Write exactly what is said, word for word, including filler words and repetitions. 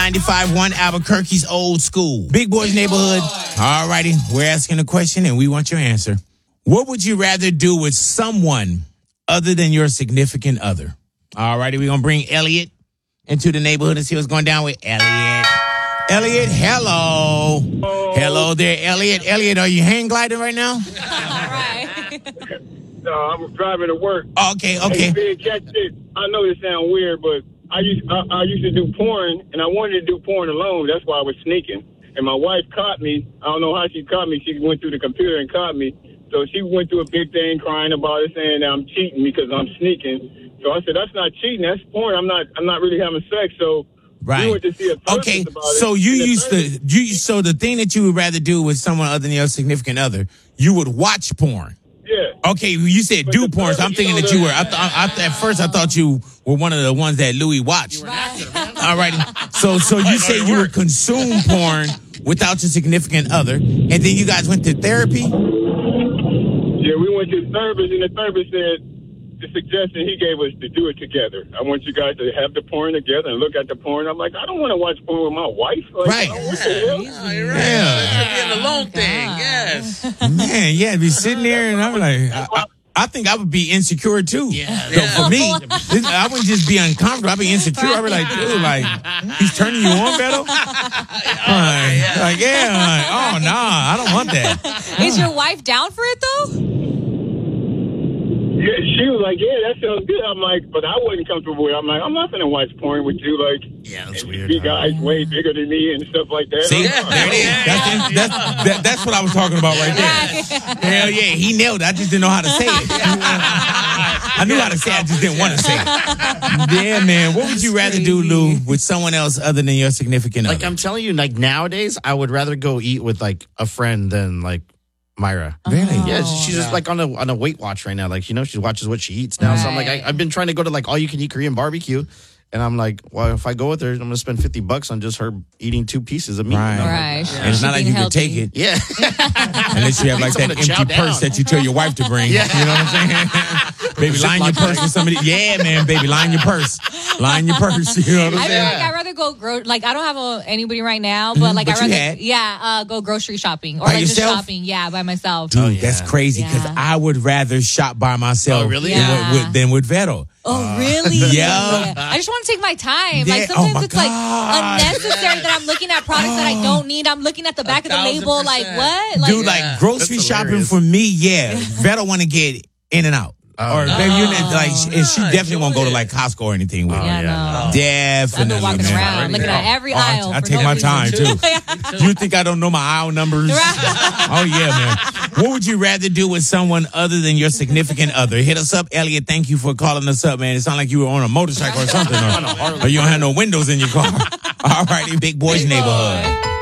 ninety-five point one Albuquerque's Old School. Big Boys Neighborhood. All righty, we're asking a question and we want your answer. What would you rather do with someone other than your significant other? All righty, we're going to bring Elliot into the neighborhood and see what's going down with Elliot. Elliot, hello. Oh. Hello there, Elliot. Elliot, are you hang gliding right now? All right. No, I'm driving to work. Okay, okay. Hey, big, catch this. I know this sounds weird, but I used I, I used to do porn, and I wanted to do porn alone. That's why I was sneaking. And my wife caught me. I don't know how she caught me. She went through the computer and caught me. So she went through a big thing crying about it, saying that I'm cheating because I'm sneaking. So I said, that's not cheating. That's porn. I'm not I'm not really having sex. So right. we went to see a therapist okay. about it. So you And the used to therapist- you so the thing that you would rather do with someone other than your significant other, you would watch porn. Yeah. Okay, you said But do the porn, so I'm therapist, thinking you know, that you the- were. I th- I, I, at first, I thought you were one of the ones that Louis watched. All right. So, so you say you would consume porn without your significant other, and then you guys went to therapy. Yeah, we went to the therapist, and the therapist said the suggestion he gave us to do it together. I want you guys to have the porn together and look at the porn. I'm like, I don't want to watch porn with my wife. Like, Right. oh, what the hell? Oh, you're right. Yeah. That should be an alone thing. Yes. Man, yeah, be sitting there, and I'm like, I, I, I think I would be insecure too. Yeah. So for me, this, I wouldn't just be uncomfortable. I'd be insecure. I'd be like, dude, like, he's turning you on, Beto? Like, yeah. like, yeah, like, oh, nah, I don't want that. Is your wife down for it though? Yeah, she was like, yeah, that sounds good. I'm like, but I wasn't comfortable with it. I'm like, I'm not going to watch porn with you. Like, Yeah, that's weird. big guys way bigger than me and stuff like that. See, I'm like, there it is. Yeah, That's, yeah, that's, that, that's what I was talking about right there. Hell yeah, he nailed it. I just didn't know how to say it. I knew how to say it, I just didn't want to say it. Yeah, man. What would you rather do, Lou, with someone else other than your significant Like other? I'm telling you, like nowadays, I would rather go eat with like a friend than like Myra. Really? Yeah, she's just like on a on a Weight Watch right now. Like, you know, she watches what she eats now. So I'm like, I, Right. I've been trying to go to like all you can eat Korean barbecue, and I'm like, well, if I go with her, I'm gonna spend fifty bucks on just her eating two pieces of meat. Right. And I'm like, Right. And it's not like you can take it yeah, unless you have like that someone to chow empty purse down. that you tell your wife to bring. Yeah. You know what I'm saying? Baby, line your purse with somebody. Yeah, man, baby, line your purse. Line your purse. You know what I'm I feel saying? like I'd rather go gro- like I don't have a, anybody right now, but like but I you rather had. yeah uh, go grocery shopping or By like yourself? just shopping yeah by myself. Dude, yeah. that's crazy because Yeah. I would rather shop by myself Oh, really? than, Yeah. with, with, than with Veto. Oh really? Yeah. I just want to take my time. Yeah. Like Oh, sometimes my it's like God. unnecessary that I'm looking at products that I don't need. I'm looking at the back of the thousand label. Like percent. what? Like, Dude, like Yeah. grocery That's shopping hilarious. for me, yeah. Veto want to get in and out. Oh, or no. baby, you know, like, and she No, definitely won't go to enjoy like Costco or anything with Oh, me. yeah, yeah, no. Definitely. I've been walking man. around looking at every Oh, I- aisle. I for take no my reason. time too. You think I don't know my aisle numbers? Oh yeah, man. What would you rather do with someone other than your significant other? Hit us up, Elliot. Thank you for calling us up, man. It sounded like you were on a motorcycle or something, or, or you don't have no windows in your car. All righty, Big Boys Neighborhood.